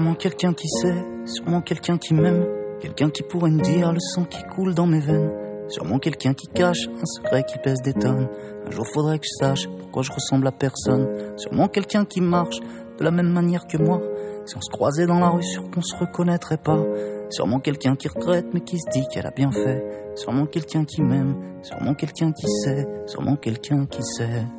Sûrement quelqu'un qui sait, sûrement quelqu'un qui m'aime, quelqu'un qui pourrait me dire le sang qui coule dans mes veines. Sûrement quelqu'un qui cache un secret qui pèse des tonnes. Un jour faudrait que je sache pourquoi je ressemble à personne. Sûrement quelqu'un qui marche de la même manière que moi. Si on se croisait dans la rue, sûr qu'on se reconnaîtrait pas. Sûrement quelqu'un qui regrette mais qui se dit qu'elle a bien fait. Sûrement quelqu'un qui m'aime, sûrement quelqu'un qui sait, sûrement quelqu'un qui sait.